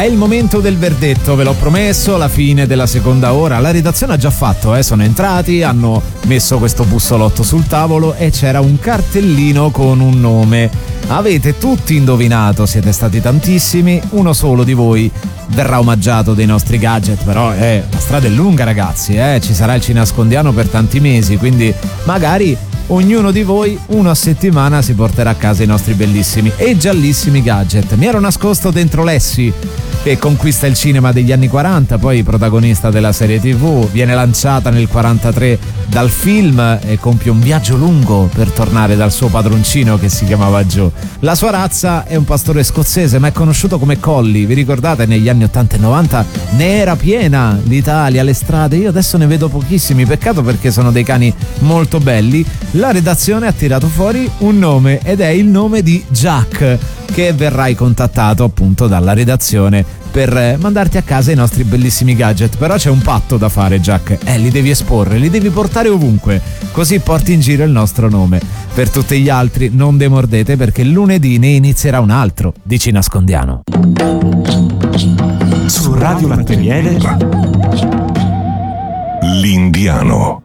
È il momento del verdetto, ve l'ho promesso, la fine della seconda ora. La redazione ha già fatto, sono entrati, hanno messo questo bussolotto sul tavolo e c'era un cartellino con un nome. Avete tutti indovinato, siete stati tantissimi, uno solo di voi verrà omaggiato dei nostri gadget, però la strada è lunga, ragazzi, ci sarà il Cinascondiano per tanti mesi, quindi magari ognuno di voi una a settimana si porterà a casa i nostri bellissimi e giallissimi gadget. Mi ero nascosto dentro Lessi, che conquista il cinema degli anni 40, poi protagonista della serie TV, viene lanciata nel 43 dal film e compie un viaggio lungo per tornare dal suo padroncino che si chiamava Joe. La sua razza è un pastore scozzese, ma è conosciuto come Collie. Vi ricordate, negli anni 80 e 90 ne era piena l'Italia, le strade. Io adesso ne vedo pochissimi, peccato perché sono dei cani molto belli. La redazione ha tirato fuori un nome ed è il nome di Jack, che verrai contattato appunto dalla redazione per mandarti a casa i nostri bellissimi gadget. Però c'è un patto da fare, Jack, li devi esporre, li devi portare ovunque, così porti in giro il nostro nome. Per tutti gli altri non demordete, perché lunedì ne inizierà un altro di Cinascondiano. Su Radio Latteriere, L'Indiano.